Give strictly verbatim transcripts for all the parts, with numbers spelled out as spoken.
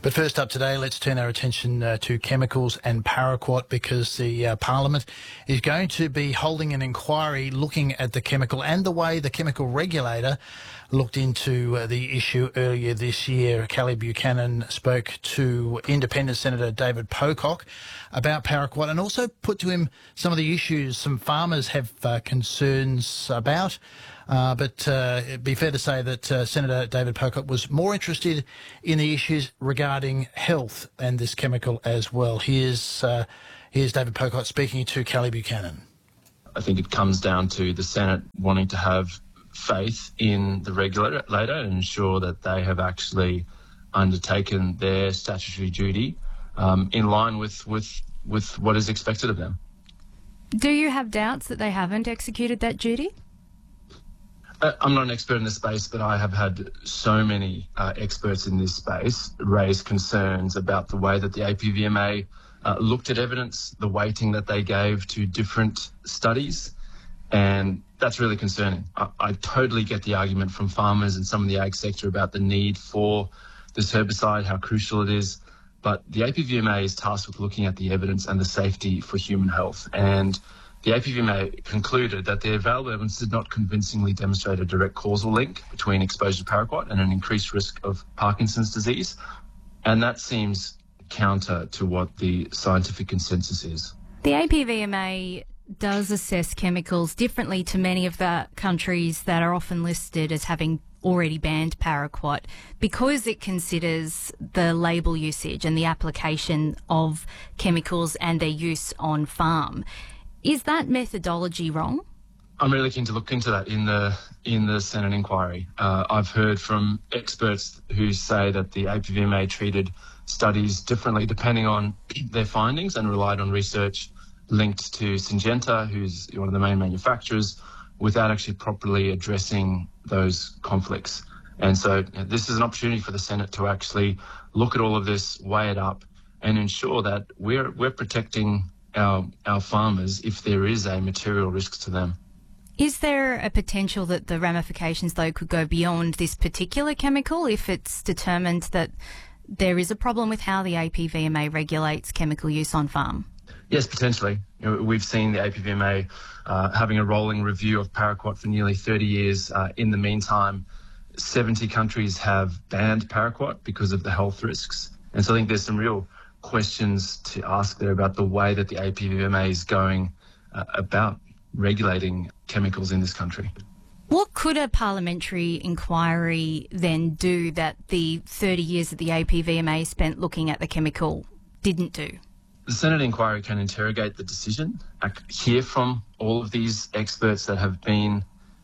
But first up today, let's turn our attention uh, to chemicals and paraquat, because the uh, Parliament is going to be holding an inquiry looking at the chemical and the way the chemical regulator looked into uh, the issue earlier this year. Kelly Buchanan spoke to Independent Senator David Pocock about paraquat and also put to him some of the issues some farmers have uh, concerns about. Uh, but uh, it'd be fair to say that uh, Senator David Pocock was more interested in the issues regarding health and this chemical as well. Here's, uh, here's David Pocock speaking to Kelly Buchanan. I think it comes down to the Senate wanting to have faith in the regulator and ensure that they have actually undertaken their statutory duty um, in line with, with, with what is expected of them. Do you have doubts that they haven't executed that duty? I'm not an expert in this space, but I have had so many uh, experts in this space raise concerns about the way that the A P V M A uh, looked at evidence, the weighting that they gave to different studies, and that's really concerning. I, I totally get the argument from farmers and some of the ag sector about the need for this herbicide, how crucial it is, but the A P V M A is tasked with looking at the evidence and the safety for human health, and the A P V M A concluded that the available evidence did not convincingly demonstrate a direct causal link between exposure to paraquat and an increased risk of Parkinson's disease, and that seems counter to what the scientific consensus is. The A P V M A does assess chemicals differently to many of the countries that are often listed as having already banned paraquat, because it considers the label usage and the application of chemicals and their use on farm. Is that methodology wrong? I'm really keen to look into that in the in the Senate inquiry. Uh, I've heard from experts who say that the A P V M A treated studies differently depending on their findings and relied on research linked to Syngenta, who's one of the main manufacturers, without actually properly addressing those conflicts. And so you know, this is an opportunity for the Senate to actually look at all of this, weigh it up, and ensure that we're we're protecting Our, our farmers if there is a material risk to them. Is there a potential that the ramifications, though, could go beyond this particular chemical if it's determined that there is a problem with how the A P V M A regulates chemical use on farm? Yes, potentially. You know, we've seen the A P V M A uh, having a rolling review of paraquat for nearly thirty years. Uh, in the meantime, seventy countries have banned paraquat because of the health risks. And so I think there's some real questions to ask there about the way that the A P V M A is going uh, about regulating chemicals in this country. What could a parliamentary inquiry then do that the thirty years that the A P V M A spent looking at the chemical didn't do? The Senate inquiry can interrogate the decision, hear from all of these experts that have been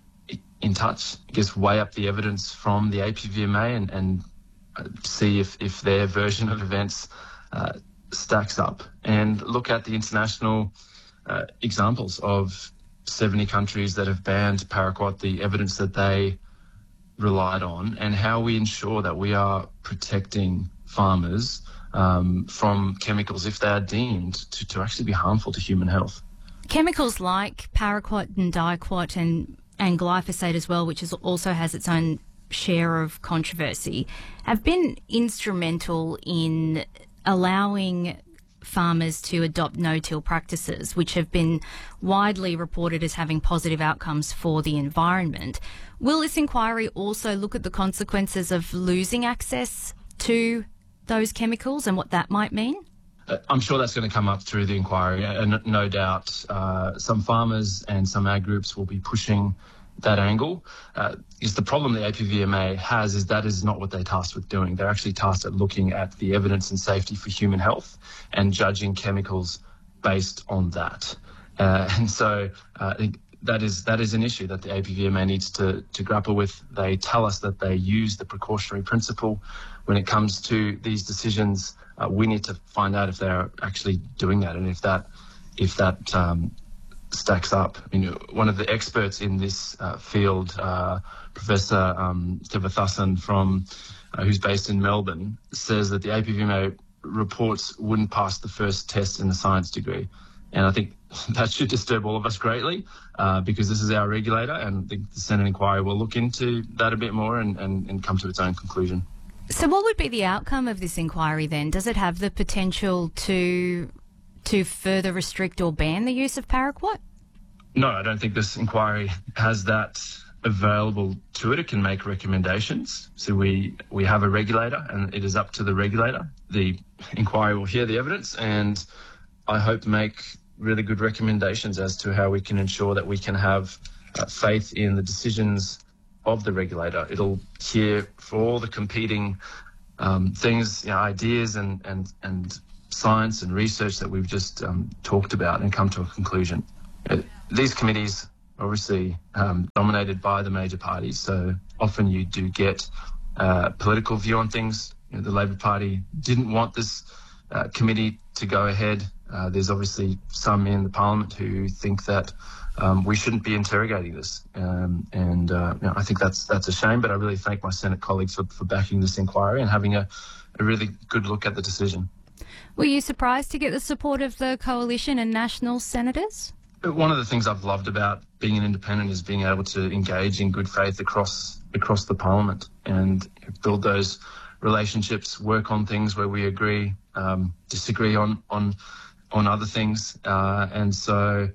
in touch, I guess weigh up the evidence from the A P V M A and, and see if, if their version of events Uh, stacks up, and look at the international uh, examples of seventy countries that have banned paraquat, the evidence that they relied on, and how we ensure that we are protecting farmers um, from chemicals if they are deemed to, to actually be harmful to human health. Chemicals like paraquat and diquat and, and glyphosate as well, which is also has its own share of controversy, have been instrumental in allowing farmers to adopt no-till practices, which have been widely reported as having positive outcomes for the environment. Will this inquiry also look at the consequences of losing access to those chemicals and what that might mean? Uh, I'm sure that's going to come up through the inquiry, and no doubt uh, some farmers and some ag groups will be pushing that angle. Uh, is the problem the A P V M A has is that is not what they're tasked with doing. They're actually tasked at looking at the evidence and safety for human health and judging chemicals based on that. Uh, and so uh, I think that is that is an issue that the A P V M A needs to, to grapple with. They tell us that they use the precautionary principle when it comes to these decisions. Uh, we need to find out if they're actually doing that, and if that if that um, stacks up. I mean, one of the experts in this uh, field, uh, Professor um, Sivathasan from uh, who's based in Melbourne, says that the A P V M A reports wouldn't pass the first test in the science degree. And I think that should disturb all of us greatly uh, because this is our regulator, and I think the Senate inquiry will look into that a bit more and, and, and come to its own conclusion. So what would be the outcome of this inquiry then? Does it have the potential to to further restrict or ban the use of paraquat? No, I don't think this inquiry has that available to it. It can make recommendations. So we, we have a regulator, and it is up to the regulator. The inquiry will hear the evidence and I hope make really good recommendations as to how we can ensure that we can have uh, faith in the decisions of the regulator. It'll hear for all the competing um, things, you know, ideas and, and, and science and research that we've just um, talked about and come to a conclusion. Uh, these committees obviously um, dominated by the major parties, so often you do get uh, political view on things. You know, the Labor Party didn't want this uh, committee to go ahead. Uh, there's obviously some in the Parliament who think that um, we shouldn't be interrogating this, um, and uh, you know, I think that's that's a shame. But I really thank my Senate colleagues for, for backing this inquiry and having a, a really good look at the decision. Were you surprised to get the support of the coalition and national senators? One of the things I've loved about being an independent is being able to engage in good faith across across the Parliament and build those relationships, work on things where we agree, um, disagree on on on other things, uh, and so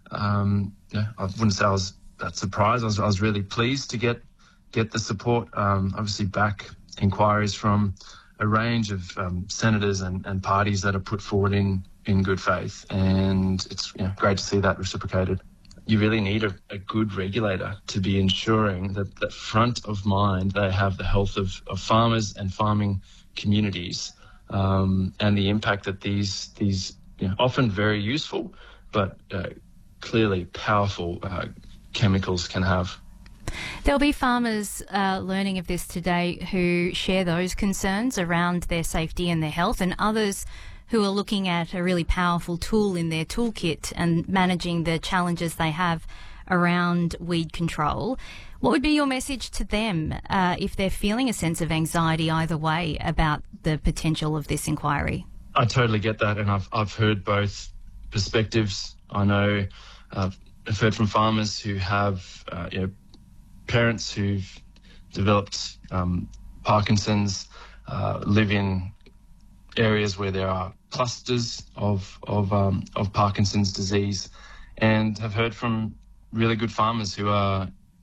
um, yeah, I wouldn't say I was that surprised. I was, I was really pleased to get get the support. Um, obviously, back inquiries from a range of um, senators and, and parties that are put forward in. in good faith, and it's you know, great to see that reciprocated. You really need a, a good regulator to be ensuring that, that front of mind they have the health of, of farmers and farming communities, um, and the impact that these these you know, often very useful but uh, clearly powerful uh, chemicals can have. There'll be farmers uh, learning of this today who share those concerns around their safety and their health, and others who are looking at a really powerful tool in their toolkit and managing the challenges they have around weed control. What would be your message to them uh, if they're feeling a sense of anxiety either way about the potential of this inquiry? I totally get that, and I've I've heard both perspectives. I know uh, I've heard from farmers who have uh, you know, parents who've developed um, Parkinson's, uh, live in areas where there are clusters of of um, of Parkinson's disease, and have heard from really good farmers who are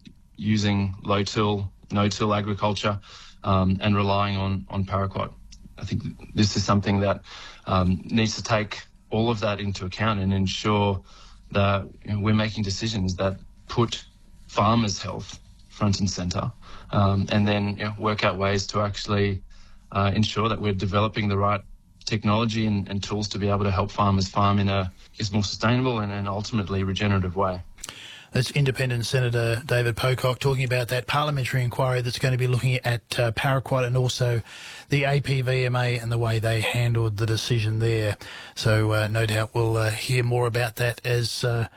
using low-till, no-till agriculture um, and relying on on paraquat. I think this is something that um, needs to take all of that into account and ensure that you know, we're making decisions that put farmers' health front and centre, um, and then you know, work out ways to actually uh, ensure that we're developing the right technology and, and tools to be able to help farmers farm in a is more sustainable and an ultimately regenerative way. That's Independent Senator David Pocock talking about that parliamentary inquiry that's going to be looking at uh, paraquat and also the A P V M A and the way they handled the decision there. So uh, no doubt we'll uh, hear more about that as uh,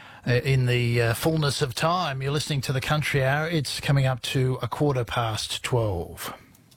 in the uh, fullness of time. You're listening to the Country Hour. It's coming up to a quarter past twelve.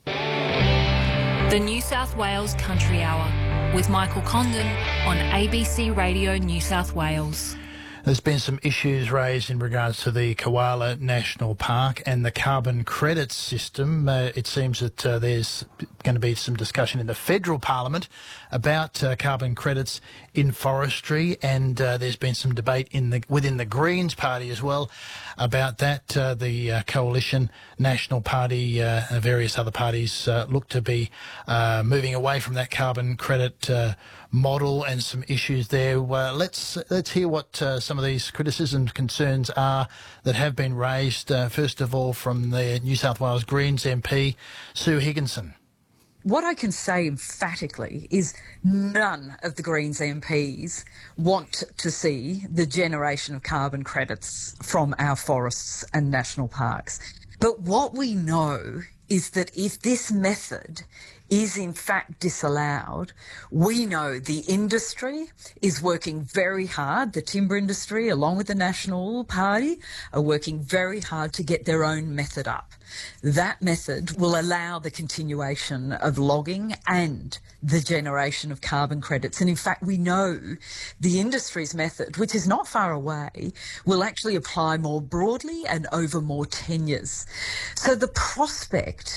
The New South Wales Country Hour with Michael Condon on A B C Radio New South Wales. There's been some issues raised in regards to the Koala National Park and the carbon credits system. Uh, it seems that uh, there's going to be some discussion in the federal parliament about uh, carbon credits in forestry, and uh, there's been some debate in the within the Greens party as well about that. Uh, the uh, Coalition National Party uh, and various other parties uh, look to be uh, moving away from that carbon credit uh, model, and some issues there. Uh, let's let's hear what uh, some of these criticisms, concerns are that have been raised. Uh, first of all, from the New South Wales Greens M P, Sue Higginson. What I can say emphatically is none of the Greens M Ps want to see the generation of carbon credits from our forests and national parks. But what we know is that if this method is in fact disallowed, we know the industry is working very hard. The timber industry, along with the National Party, are working very hard to get their own method up. That method will allow the continuation of logging and the generation of carbon credits. And in fact, we know the industry's method, which is not far away, will actually apply more broadly and over more tenures. So the prospect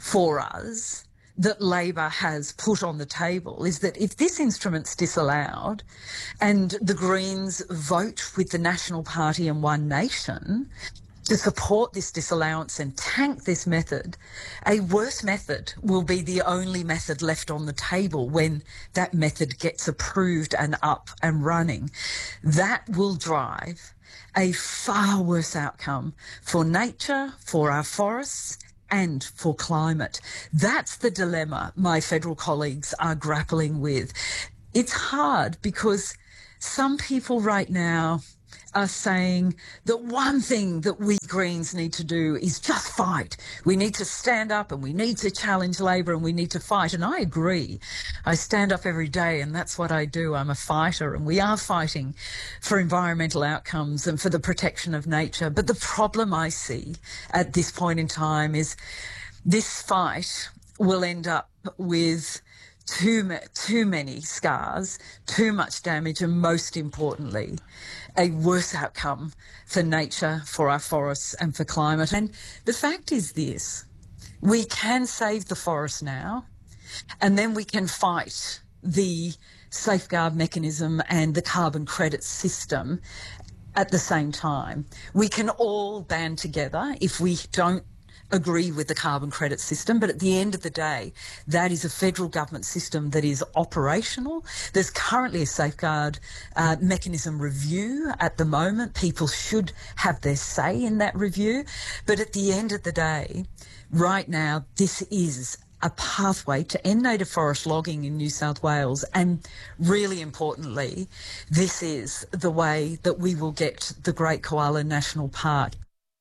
for us that Labor has put on the table is that if this instrument's disallowed and the Greens vote with the National Party and One Nation to support this disallowance and tank this method, a worse method will be the only method left on the table when that method gets approved and up and running. That will drive a far worse outcome for nature, for our forests, and for climate. That's the dilemma my federal colleagues are grappling with. It's hard because some people right now are saying that one thing that we Greens need to do is just fight. We need to stand up and we need to challenge Labor and we need to fight. And I agree. I stand up every day and that's what I do. I'm a fighter and we are fighting for environmental outcomes and for the protection of nature. But the problem I see at this point in time is this fight will end up with too, too many scars, too much damage, and most importantly, a worse outcome for nature, for our forests and for climate. And the fact is this, we can save the forest now and then we can fight the safeguard mechanism and the carbon credit system at the same time. We can all band together if we don't agree with the carbon credit system, but at the end of the day, that is a federal government system that is operational. There's currently a safeguard uh, mechanism review at the moment. People should have their say in that review, but at the end of the day, right now, this is a pathway to end native forest logging in New South Wales, and really importantly, this is the way that we will get the Great Koala National Park.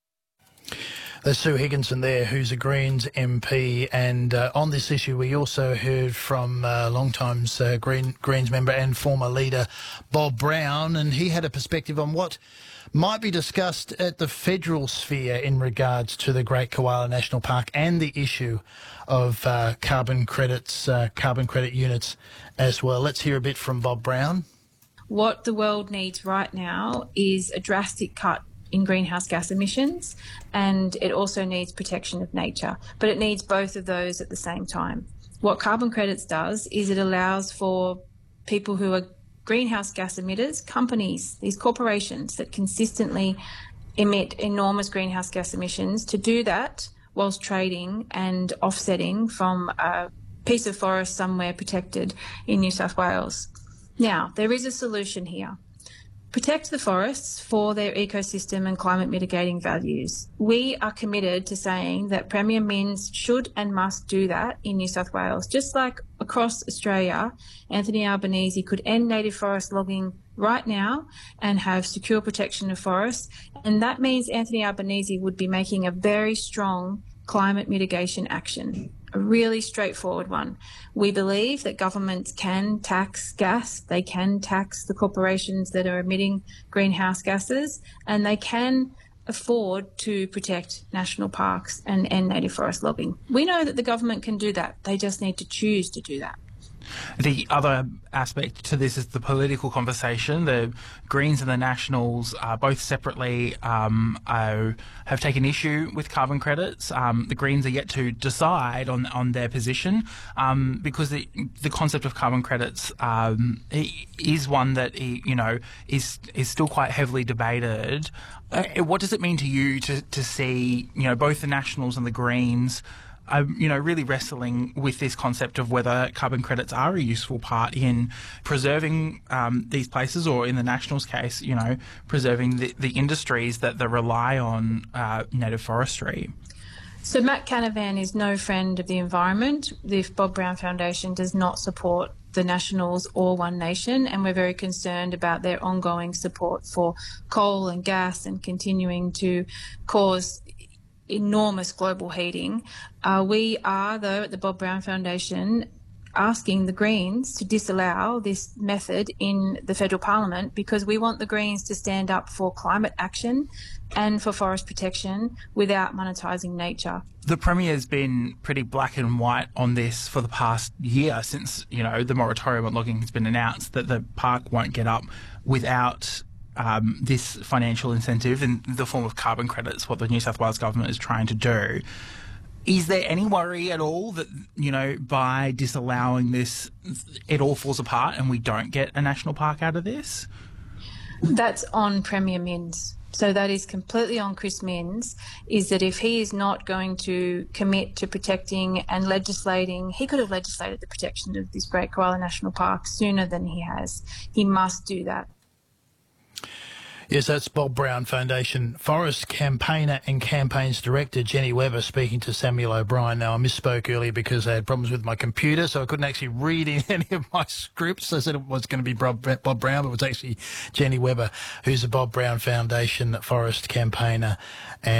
There's Sue Higginson there, who's a Greens M P, and uh, on this issue we also heard from uh, long-time uh, Green, Greens member and former leader Bob Brown, and he had a perspective on what might be discussed at the federal sphere in regards to the Great Koala National Park and the issue of uh, carbon credits, uh, carbon credit units as well. Let's hear a bit from Bob Brown. What the world needs right now is a drastic cut in greenhouse gas emissions, and it also needs protection of nature, but it needs both of those at the same time. What carbon credits does is it allows for people who are greenhouse gas emitters, companies, these corporations that consistently emit enormous greenhouse gas emissions, to do that whilst trading and offsetting from a piece of forest somewhere protected in New South Wales. Now, there is a solution here. Protect the forests for their ecosystem and climate mitigating values. We are committed to saying that Premier Minns should and must do that in New South Wales. Just like across Australia, Anthony Albanese could end native forest logging right now and have secure protection of forests. And that means Anthony Albanese would be making a very strong climate mitigation action. A really straightforward one. We believe that governments can tax gas, they can tax the corporations that are emitting greenhouse gases, and they can afford to protect national parks and end native forest logging. We know that the government can do that. They just need to choose to do that. The other aspect to this is the political conversation. The Greens and the Nationals, uh, both separately, um, are, have taken issue with carbon credits. Um, the Greens are yet to decide on on their position, um, because the the concept of carbon credits um, is one that you know is is still quite heavily debated. Uh, what does it mean to you to to see you know both the Nationals and the Greens are, you know, really wrestling with this concept of whether carbon credits are a useful part in preserving um, these places, or in the Nationals' case, you know, preserving the, the industries that, that rely on uh, native forestry? So Matt Canavan is no friend of the environment. The Bob Brown Foundation does not support the Nationals or One Nation, and we're very concerned about their ongoing support for coal and gas and continuing to cause enormous global heating. Uh, we are, though, at the Bob Brown Foundation, asking the Greens to disallow this method in the federal parliament, because we want the Greens to stand up for climate action and for forest protection without monetising nature. The Premier's been pretty black and white on this for the past year, since, you know, the moratorium on logging has been announced, that the park won't get up without Um, this financial incentive in the form of carbon credits, what the New South Wales government is trying to do. Is there any worry at all that, you know, by disallowing this, it all falls apart and we don't get a national park out of this? That's on Premier Minns. So that is completely on Chris Minns, is that if he is not going to commit to protecting and legislating, he could have legislated the protection of this Great Koala National Park sooner than he has. He must do that. Yes, that's Bob Brown Foundation Forest campaigner and campaigns director Jenny Webber speaking to Samuel O'Brien. Now, I misspoke earlier because I had problems with my computer, so I couldn't actually read in any of my scripts. I said it was going to be Bob, Bob Brown, but it was actually Jenny Webber, who's the Bob Brown Foundation Forest campaigner and